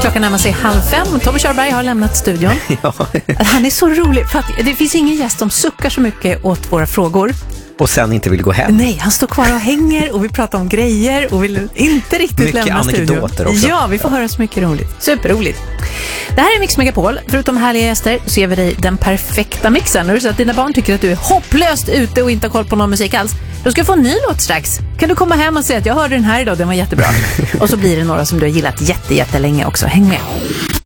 Klockan närmar sig 4:30. Tommy Körberg har lämnat studion. Ja. Han är så rolig för att det finns ingen gäst som suckar så mycket åt våra frågor. Och sen inte vill gå hem. Nej, han står kvar och hänger och vi pratar om grejer och vill inte riktigt lämna studion. Mycket anekdoter också. Ja, vi får höra så mycket roligt. Superroligt. Det här är Mix Megapol. Förutom härliga gäster så ger vi dig den perfekta mixen. När du säger att dina barn tycker att du är hopplöst ute och inte har koll på någon musik alls, då ska du få en ny låt strax. Kan du komma hem och säga att jag hörde den här idag, den var jättebra. Och så blir det några som du har gillat jättelänge också. Häng med.